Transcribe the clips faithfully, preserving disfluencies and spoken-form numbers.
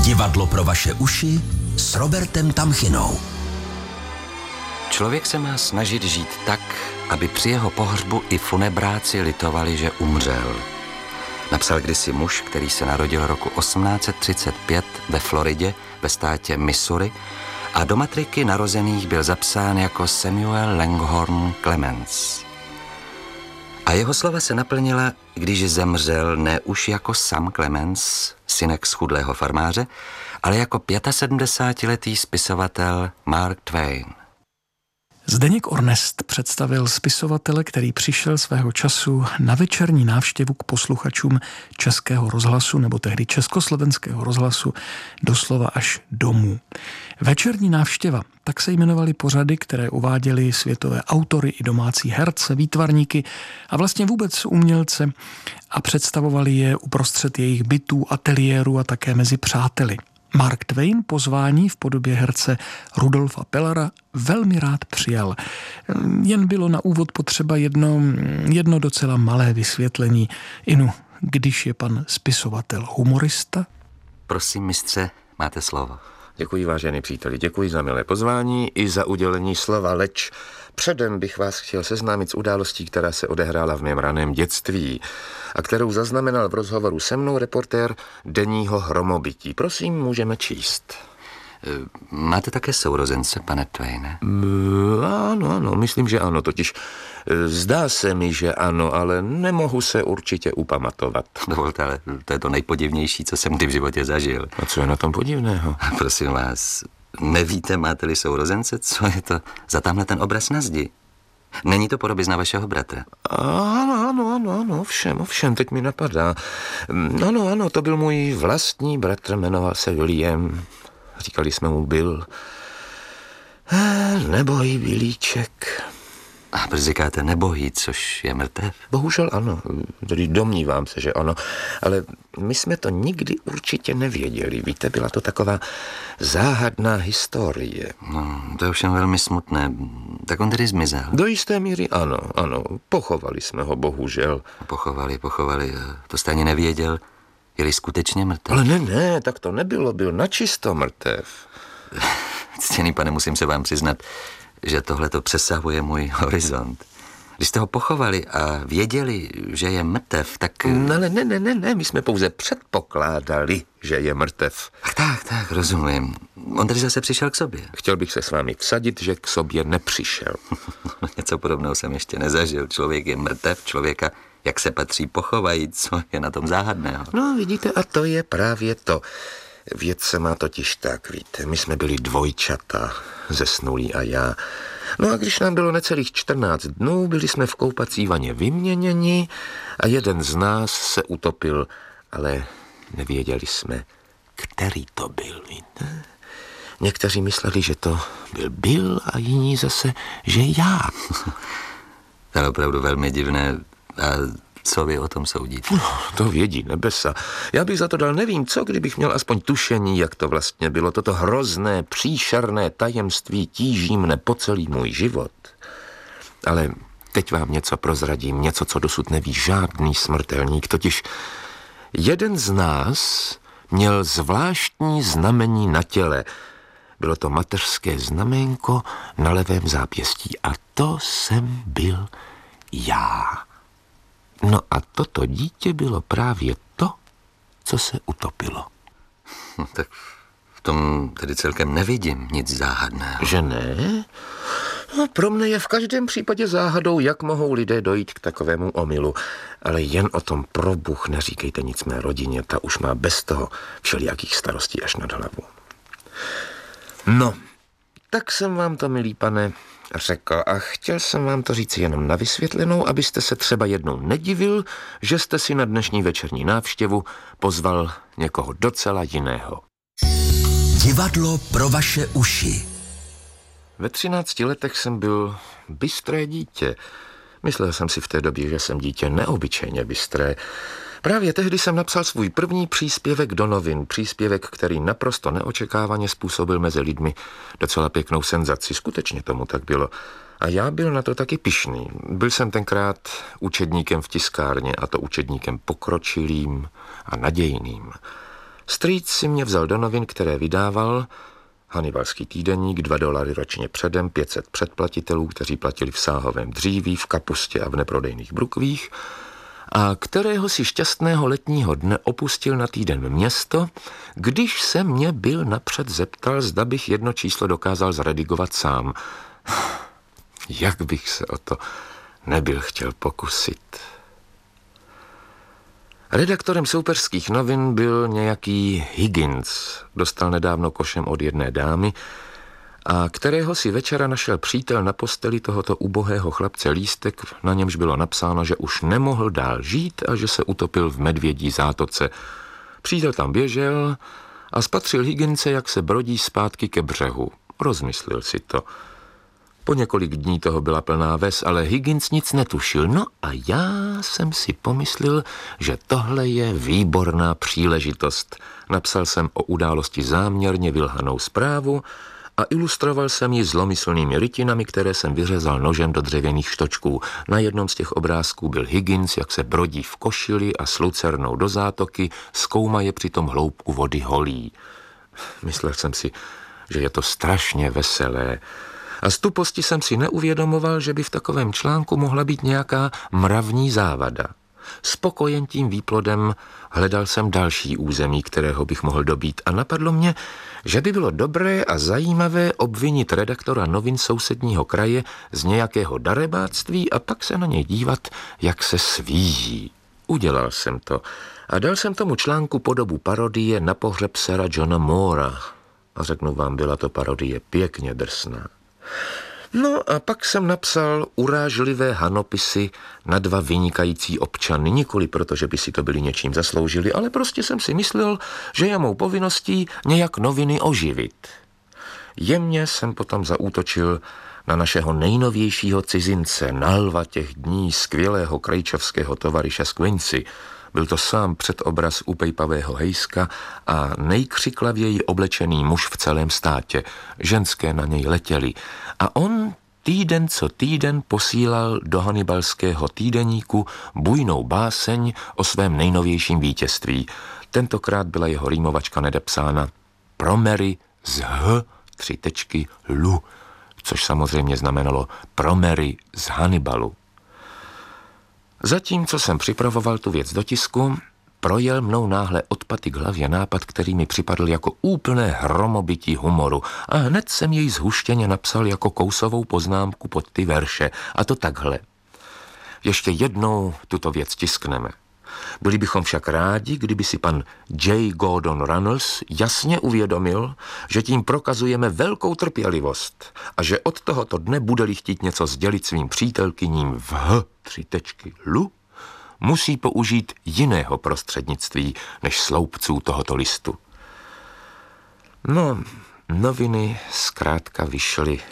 Divadlo pro vaše uši s Robertem Tamchinou. Člověk se má snažit žít tak, aby při jeho pohřbu i funebráci litovali, že umřel. Napsal kdysi muž, který se narodil roku osmnáct set třicet pět ve Floridě, ve státě Missouri, a do matriky narozených byl zapsán jako Samuel Langhorne Clemens. A jeho slova se naplnila, když zemřel ne už jako Sam Clemens, synek schudlého farmáře, ale jako sedmdesátiletý spisovatel Mark Twain. Zdeněk Ornest představil spisovatele, který přišel svého času na večerní návštěvu k posluchačům Českého rozhlasu nebo tehdy Československého rozhlasu doslova až domů. Večerní návštěva, tak se jmenovaly pořady, které uváděly světové autory i domácí herce, výtvarníky a vlastně vůbec umělce a představovali je uprostřed jejich bytů, ateliérů a také mezi přáteli. Mark Twain pozvání v podobě herce Rudolfa Pellara velmi rád přijal. Jen bylo na úvod potřeba jedno, jedno docela malé vysvětlení. Inu, když je pan spisovatel humorista? Prosím, mistře, máte slovo. Děkuji, vážený příteli, děkuji za milé pozvání i za udělení slova, leč předem bych vás chtěl seznámit s událostí, která se odehrála v mém raném dětství a kterou zaznamenal v rozhovoru se mnou reportér Denního hromobytí. Prosím, můžeme číst. Máte také sourozence, pane Twaine? Ano, ano, myslím, že ano, totiž zdá se mi, že ano, ale nemohu se určitě upamatovat. Dovolte, ale to je to nejpodivnější, co jsem kdy v životě zažil. A co je na tom podivného? Prosím vás, nevíte, máte-li sourozence, co je to za tamhle ten obraz na zdi? Není to podobizna vašeho bratra? Ano, ano, ano, ano, ovšem, ovšem, teď mi napadá. Ano, ano, to byl můj vlastní bratr, jmenoval se William. Říkali jsme mu Bill. Nebohý Bilíček. A proč říkáte nebohý, což je mrtev? Bohužel ano, tedy domnívám se, že ano, ale my jsme to nikdy určitě nevěděli. Víte, byla to taková záhadná historie. No, to je ovšem velmi smutné. Tak on tedy zmizel. Do jisté míry ano, ano, pochovali jsme ho, bohužel. Pochovali, pochovali, to jste ani nevěděl. Je-li skutečně mrtev? Ale ne, ne, tak to nebylo, byl načisto mrtev. Ctěný pane, musím se vám přiznat, že tohle to přesahuje můj horizont. Když jste ho pochovali a věděli, že je mrtev, tak... No, ale ne, ne, ne, ne, my jsme pouze předpokládali, že je mrtev. Ach, tak, tak, rozumím. On tedy zase přišel k sobě. Chtěl bych se s vámi vsadit, že k sobě nepřišel. Něco podobného jsem ještě nezažil. Člověk je mrtev, člověka, jak se patří, pochovají, co je na tom záhadného. No, vidíte, a to je právě to. Věc se má totiž tak, víte, my jsme byli dvojčata, zesnulý a já. No a když nám bylo necelých čtrnáct dnů, byli jsme v koupací vaně vyměněni a jeden z nás se utopil, ale nevěděli jsme, který to byl, víte. Někteří mysleli, že to byl Bill a jiní zase, že já. To je opravdu velmi divné. A co vy o tom soudíte? No, to vědí nebesa. Já bych za to dal nevím co, kdybych měl aspoň tušení, jak to vlastně bylo. Toto hrozné, příšerné tajemství tíží mne po celý můj život. Ale teď vám něco prozradím, něco, co dosud neví žádný smrtelník. Totiž jeden z nás měl zvláštní znamení na těle. Bylo to mateřské znaménko na levém zápěstí. A to jsem byl já. No a toto dítě bylo právě to, co se utopilo. No, tak v tom tedy celkem nevidím nic záhadného. Že ne? No, pro mne je v každém případě záhadou, jak mohou lidé dojít k takovému omylu. Ale jen o tom pro Bůh neříkejte nic mé rodině, ta už má bez toho všelijakých starostí až nad hlavu. No, tak jsem vám to, milý pane, řekl a chtěl jsem vám to říct jenom na vysvětlenou, abyste se třeba jednou nedivil, že jste si na dnešní večerní návštěvu pozval někoho docela jiného. Divadlo pro vaše uši. Ve třinácti letech jsem byl bystré dítě. Myslel jsem si v té době, že jsem dítě neobyčejně bystré. Právě tehdy jsem napsal svůj první příspěvek do novin. Příspěvek, který naprosto neočekávaně způsobil mezi lidmi docela pěknou senzaci. Skutečně tomu tak bylo. A já byl na to taky pyšný. Byl jsem tenkrát učedníkem v tiskárně, a to učedníkem pokročilým a nadějným. Strýc si mě vzal do novin, které vydával, Hannibalský týdeník, dva dolary ročně předem, pět set předplatitelů, kteří platili v sáhovém dříví, v kapustě a v neprodejných brukvích, a kterého si šťastného letního dne opustil na týden město, když se mě byl napřed zeptal, zda bych jedno číslo dokázal zredigovat sám. Jak bych se o to nebyl chtěl pokusit. Redaktorem Soupeřských novin byl nějaký Higgins, dostal nedávno košem od jedné dámy, a kterého si večera našel přítel na posteli tohoto ubohého chlapce lístek, na němž bylo napsáno, že už nemohl dál žít a že se utopil v medvědí zátoce. Přítel tam běžel a spatřil Higginse, jak se brodí zpátky ke břehu. Rozmyslil si to. Po několik dní toho byla plná ves, ale Higgins nic netušil. No a já jsem si pomyslel, že tohle je výborná příležitost. Napsal jsem o události záměrně vylhanou zprávu a ilustroval jsem ji zlomyslnými rytinami, které jsem vyřezal nožem do dřevěných štočků. Na jednom z těch obrázků byl Higgins, jak se brodí v košili a s lucernou do zátoky, zkoumaje přitom hloubku vody holí. Myslel jsem si, že je to strašně veselé. A z tuposti jsem si neuvědomoval, že by v takovém článku mohla být nějaká mravní závada. Spokojen tím výplodem hledal jsem další území, kterého bych mohl dobít, a napadlo mě, že by bylo dobré a zajímavé obvinit redaktora novin sousedního kraje z nějakého darebáctví a pak se na něj dívat, jak se svíjí. Udělal jsem to a dal jsem tomu článku podobu parodie na pohřeb sera Johna Moora. A řeknu vám, byla to parodie pěkně drsná. No a pak jsem napsal urážlivé hanopisy na dva vynikající občany, nikoli proto, že by si to byli něčím zasloužili, ale prostě jsem si myslel, že je mou povinností nějak noviny oživit. Jemně jsem potom zaútočil na našeho nejnovějšího cizince, nalva těch dní skvělého krejčovského tovaryše z Quincy. Byl to sám předobraz upejpavého hejska a nejkřiklavěji oblečený muž v celém státě. Ženské na něj letěly. A on týden co týden posílal do Hannibalského týdeníku bujnou báseň o svém nejnovějším vítězství. Tentokrát byla jeho rýmovačka nedepsána pro Mary z H, tři tečky, Lu, což samozřejmě znamenalo pro Mary z Hannibalu. Zatímco jsem připravoval tu věc do tisku, projel mnou náhle od paty k hlavě nápad, který mi připadl jako úplné hromobytí humoru, a hned jsem jej zhuštěně napsal jako kousovou poznámku pod ty verše, a to takhle. Ještě jednou tuto věc tiskneme. Byli bychom však rádi, kdyby si pan J. Gordon Runnels jasně uvědomil, že tím prokazujeme velkou trpělivost a že od tohoto dne bude-li chtít něco sdělit svým přítelkyním v H, tři tečky, Lu, musí použít jiného prostřednictví než sloupců tohoto listu. No, noviny zkrátka vyšly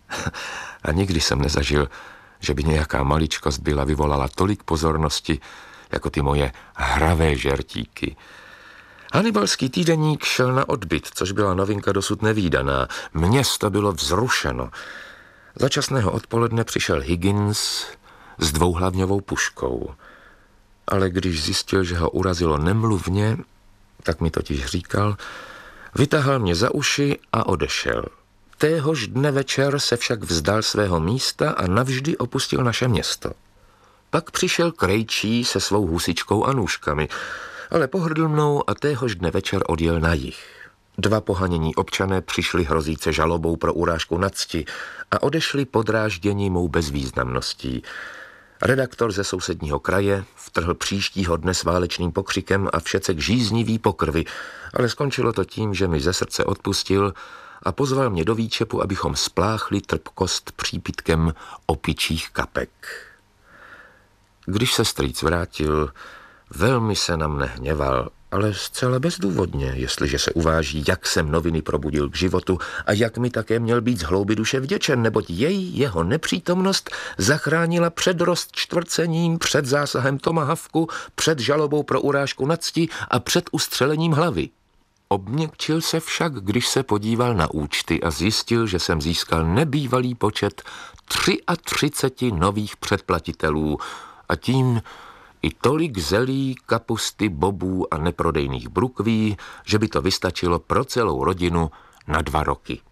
a nikdy jsem nezažil, že by nějaká maličkost byla vyvolala tolik pozornosti, jako ty moje hravé žertíky. Hannibalský týdeník šel na odbyt, což byla novinka dosud nevídaná. Město bylo vzrušeno. Za časného odpoledne přišel Higgins s dvouhlavňovou puškou. Ale když zjistil, že ho urazilo nemluvně, tak mi totiž říkal, vytahal mě za uši a odešel. Téhož dne večer se však vzdal svého místa a navždy opustil naše město. Pak přišel krejčí se svou husičkou a nůžkami, ale pohrdl mnou a téhož dne večer odjel na jih. Dva pohanění občané přišli hrozíce žalobou pro urážku na cti a odešli podráždění mou bezvýznamností. Redaktor ze sousedního kraje vtrhl příštího dne s válečným pokřikem a všecek žíznivý pokrvy, ale skončilo to tím, že mi ze srdce odpustil a pozval mě do výčepu, abychom spláchli trpkost přípitkem opičích kapek. Když se strýc vrátil, velmi se na mne hněval, ale zcela bezdůvodně, jestliže se uváží, jak jsem noviny probudil k životu a jak mi také měl být z hloubi duše vděčen, neboť jej jeho nepřítomnost zachránila před rozčtvrcením, před zásahem tomahawku, před žalobou pro urážku na cti a před ustřelením hlavy. Obměkčil se však, když se podíval na účty a zjistil, že jsem získal nebývalý počet třiatřiceti nových předplatitelů, a tím i tolik zelí, kapusty, bobů a neprodejných brukví, že by to vystačilo pro celou rodinu na dva roky.